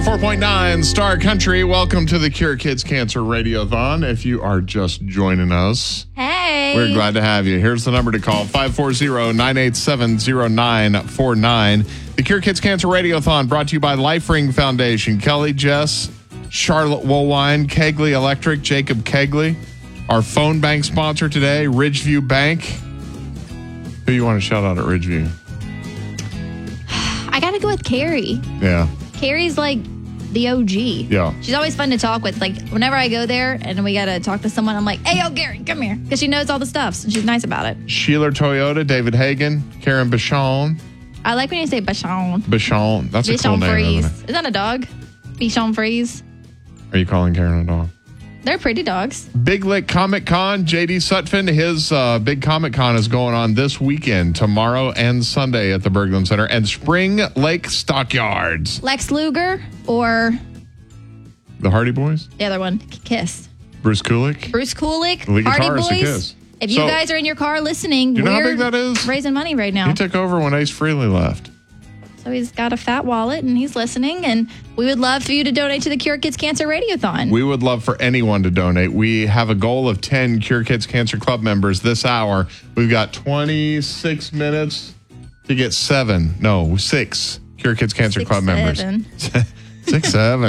104.9 Star Country. Welcome to the Cure Kids Cancer Radiothon. If you are just joining us, hey, we're glad to have you. Here's the number to call, 540-987-0949. The Cure Kids Cancer Radiothon brought to you by Life Ring Foundation. Kelly, Jess, Charlotte Woolwine, Kegley Electric, Jacob Kegley. Our phone bank sponsor today, Ridgeview Bank. Who you want to shout out at Ridgeview? I gotta go with Carrie. Yeah. Carrie's like the OG. Yeah. She's always fun to talk with. Like, whenever I go there and we gotta talk to someone, I'm like, hey, yo, Gary, come here. Because she knows all the stuff, and she's nice about it. Sheila Toyota, David Hagan, Karen Bichon. I like when you say Bichon. Bichon. That's a cool name, isn't it? Is that a dog? Bichon Frise. Are you calling Karen a dog? They're pretty dogs. Big Lick Comic Con, JD Sutphin, his big Comic Con is going on this weekend, tomorrow and Sunday at the Berglund Center, and Spring Lake Stockyards. Lex Luger or The Hardy Boys? the other one, Kiss. Bruce Kulick? Bruce Kulick, Lead Hardy guitarist of Boys. Kiss. If you guys are in your car listening, you know how we're big that is? raising money right now. He took over when Ace Frehley left. So he's got a fat wallet and he's listening. And we would love for you to donate to the Cure Kids Cancer Radiothon. We would love for anyone to donate. We have a goal of 10 Cure Kids Cancer Club members this hour. We've got 26 minutes to get 6 Cure Kids Cancer Club members. 6, 7.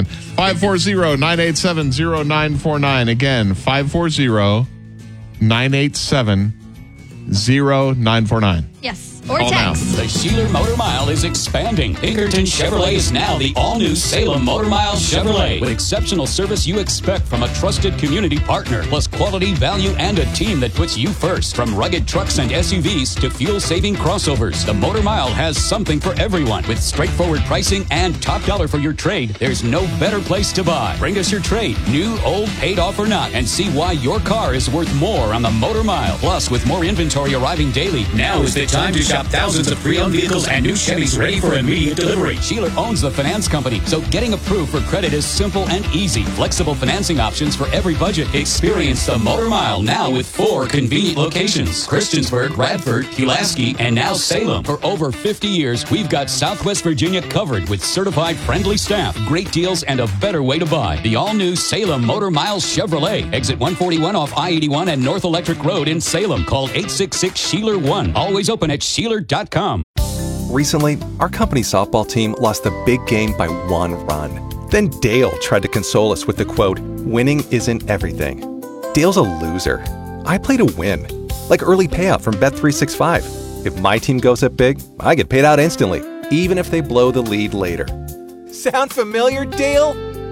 540-987-0949. Again, 540-987-0949. Yes. Or Call now. text. The Sheeler Motor Mile is expanding. Pinkerton Chevrolet is now the all-new Salem Motor Mile Chevrolet. With exceptional service you expect from a trusted community partner, plus quality, value, and a team that puts you first. From rugged trucks and SUVs to fuel-saving crossovers, the Motor Mile has something for everyone. With straightforward pricing and top dollar for your trade, there's no better place to buy. Bring us your trade, new, old, paid off or not, and see why your car is worth more on the Motor Mile. Plus, with more inventory arriving daily, now is the time to shop thousands of pre-owned vehicles and new Chevys ready for immediate delivery. Sheeler owns the finance company, so getting approved for credit is simple and easy. Flexible financing options for every budget. Experience the Motor Mile now with 4 convenient locations: Christiansburg, Radford, Pulaski, and now Salem. For over 50 years, we've got Southwest Virginia covered with certified friendly staff, great deals, and a better way to buy. The all-new Salem Motor Mile Chevrolet. Exit 141 off I-81 and North Electric Road in Salem. Call 866-SHEELER1. Always open at Sheeler.com. Recently, our company softball team lost the big game by 1 run. Then Dale tried to console us with the quote, "Winning isn't everything." Dale's a loser. I play to win. Like early payout from Bet365. If my team goes up big, I get paid out instantly, even if they blow the lead later. Sound familiar, Dale?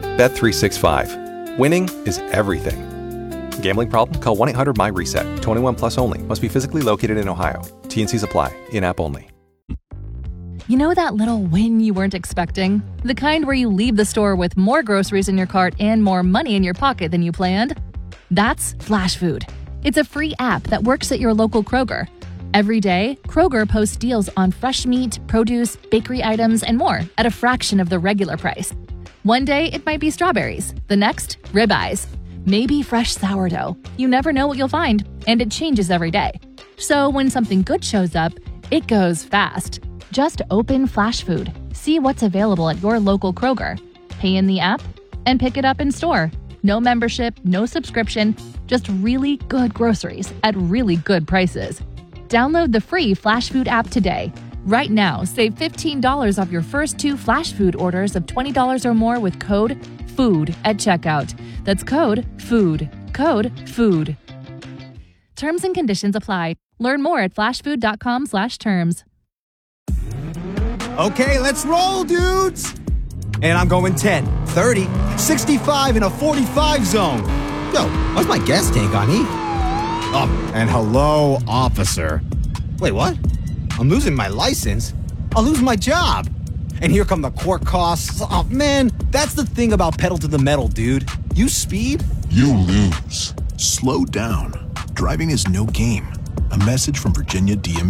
Bet365. Winning is everything. Gambling problem? Call 1-800-MY-RESET. 21 plus only. Must be physically located in Ohio. T&Cs apply. In-app only. You know that little win you weren't expecting? The kind where you leave the store with more groceries in your cart and more money in your pocket than you planned? That's Flash Food. It's a free app that works at your local Kroger. Every day, Kroger posts deals on fresh meat, produce, bakery items, and more at a fraction of the regular price. One day, it might be strawberries. The next, ribeyes. Maybe fresh sourdough. You never know what you'll find, and it changes every day. So when something good shows up, it goes fast. Just open Flash Food, see what's available at your local Kroger, pay in the app, and pick it up in store. No membership, no subscription, just really good groceries at really good prices. Download the free Flash Food app today. Right now, save $15 off your first 2 Flash Food orders of $20 or more with code FOOD at checkout. That's code FOOD. Code FOOD. Terms and conditions apply. Learn more at flashfood.com/terms. Okay, let's roll, dudes. And I'm going 10, 30, 65 in a 45 zone. Yo, what's my gas tank on E? Oh, and hello, officer. Wait, what? I'm losing my license. I'll lose my job. And here come the court costs. Oh, man, that's the thing about pedal to the metal, dude. You speed, you lose. Slow down. Driving is no game. A message from Virginia DMV.